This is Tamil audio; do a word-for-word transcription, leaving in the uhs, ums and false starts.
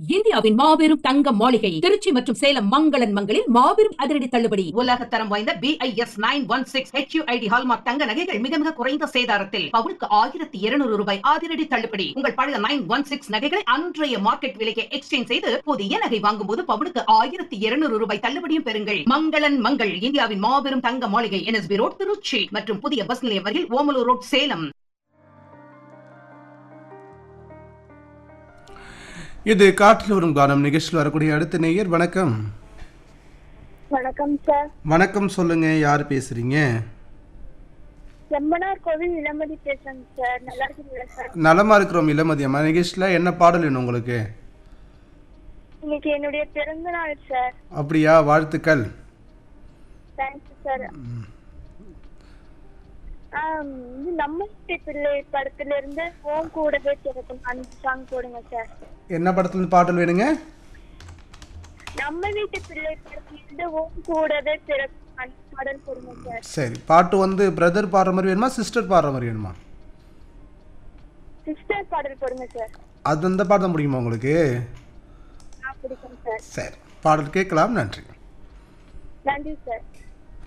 இந்தியாவின் மாபெரும் தங்க மாளிகை திருச்சி மற்றும் சேலம் மங்களன் மங்களில் மாபெரும் அதிரடி தள்ளுபடி. உலக தரம் வாய்ந்த B I S nine one six H you I D hallmark தங்க நகைகள் மிக மிக குறைந்த சேதாரத்தில் பவுனுக்கு ஆயிரத்தி இருநூறு ரூபாய் அதிரடி தள்ளுபடி. உங்கள் பழைய நைன் ஒன் சிக்ஸ் நகைகளை அன்றைய மார்க்கெட் விலைக்கு எக்ஸ்சேஞ்ச் செய்து புதிய நகை வாங்கும் போது பவுனுக்கு ஆயிரத்தி இருநூறு ரூபாய் தள்ளுபடியும் பெறுங்கள். மங்களன் மங்கள் இந்தியாவின் மாபெரும் தங்க மாளிகை N S B road Trichy மற்றும் புதிய பஸ் நிலையம் அருகில் ஓமலூர் ரோட் சேலம். இது காற்றில் வரும் கானம் நிகழ்ச்சியில் வரக்கூடிய அடுத்த நேயர். வணக்கம். வணக்கம் சார். வணக்கம், சொல்லுங்க, யார் பேசுறீங்க? செம்பனார் கோவில் இளமதி பேசுறேன் சார். நல்லா இருக்கீங்களா சார்? நலமா இருக்கிறோம் இளமதி அம்மா. நிகழ்ச்சியில் என்ன பாடல் வேணும் உங்களுக்கு? இன்னைக்கு என்னுடைய பிறந்த நாள் சார். அப்படியா, வாழ்த்துக்கள். Thanks sir. நம்ம பிள்ளை படத்துல இருந்து ஓம் கூடவே திறக்கும் அந்த சாங் போடுங்க சார். என்ன படத்துல இருந்து பாடல் வேணுங்க? நம்ம வீட்டு பிள்ளை படத்துல இருந்து ஓம் கூடவே திறக்கும் அந்த பாடல் போடுங்க சார். சரி, பாட்டு வந்து பிரதர் பாடுற மாதிரி வேணுமா, சிஸ்டர் பாடுற மாதிரி வேணுமா? சிஸ்டர் பாடல் போடுங்க சார். அது அந்த பாட்டு தான் பிடிக்குமா உங்களுக்கு? நான் பிடிக்கும் சார். சரி, பாடல் கேட்கலாம். நன்றி. நன்றி சார்.